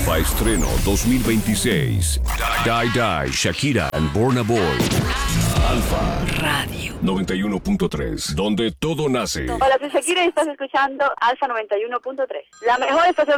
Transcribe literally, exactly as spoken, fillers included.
Alfa Estreno dos mil veintiséis. Die Die, Shakira and Burna Boy. Alfa Radio noventa y uno punto tres, donde todo nace. Hola, soy Shakira y estás escuchando Alfa noventa y uno punto tres. La mejor estación